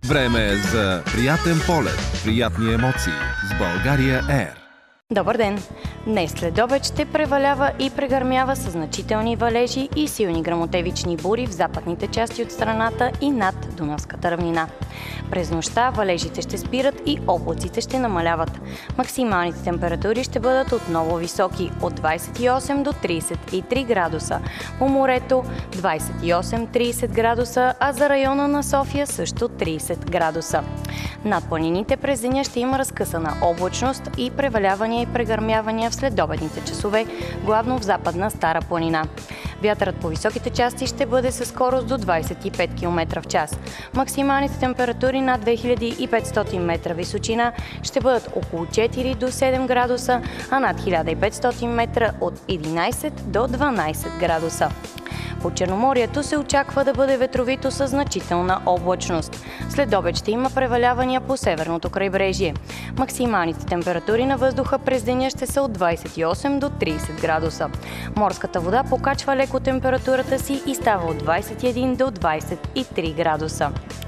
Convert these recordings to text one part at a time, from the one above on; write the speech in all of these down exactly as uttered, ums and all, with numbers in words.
Време е за приятен полет, приятни емоции с България Ер. Добър ден! Днес след обед ще превалява и прегърмява със значителни валежи и силни гръмотевични бури в западните части от страната и над Дунавската равнина. През нощта валежите ще спират и облаците ще намаляват. Максималните температури ще бъдат отново високи – от двадесет и осем до тридесет и три градуса. По морето двадесет и осем до тридесет градуса, а за района на София също тридесет градуса. Над планините през деня ще има разкъсана облачност и превалявания и прегърмявания в следобедните часове, главно в западна Стара планина. Вятърът по високите части ще бъде със скорост до двадесет и пет километра в час. Максималните температури над две хиляди и петстотин метра височина ще бъдат около четири до седем градуса, а над хиляда и петстотин метра от единадесет до дванадесет градуса. По Черноморието се очаква да бъде ветровито със значителна облачност. След обед ще има превалявания по северното крайбрежие. Максималните температури на въздуха през деня ще са от двадесет и осем до тридесет градуса. Морската вода покачва леко температурата си и става от двадесет и един до двадесет и три градуса.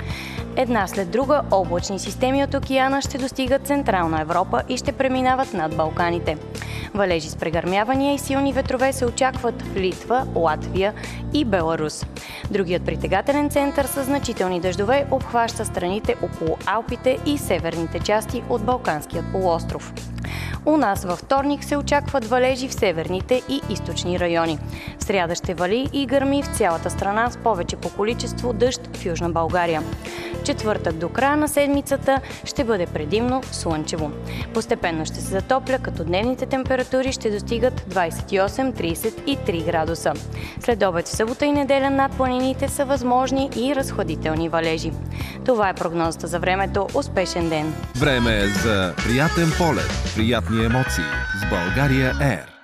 Една след друга облачни системи от океана ще достигат Централна Европа и ще преминават над Балканите. Валежи с прегърмявания и силни ветрове се очакват в Литва, Латвия и Беларус. Другият притегателен център с значителни дъждове обхваща страните около Алпите и северните части от Балканският полуостров. У нас във вторник се очакват валежи в северните и източни райони. В сряда ще вали и гърми в цялата страна с повече по количество дъжд в Южна България. Четвъртък до края на седмицата ще бъде предимно слънчево. Постепенно ще се затопля, като дневните температури ще достигат двадесет и осем до тридесет и три градуса. След обед в събота и неделя над планините са възможни и разхладителни валежи. Това е прогнозата за времето. Успешен ден! Време е за приятен полет, приятни емоции с България Ер.